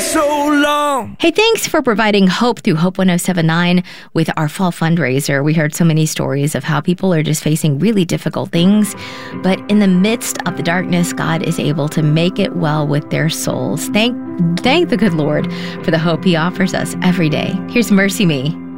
so long. Hey, thanks for providing hope through Hope 1079 with our fall fundraiser. We heard so many stories of how people are just facing really difficult things, but in the midst of the darkness, God is able to make it well with their souls. Thank the good Lord for the hope he offers us every day. Here's Mercy Me.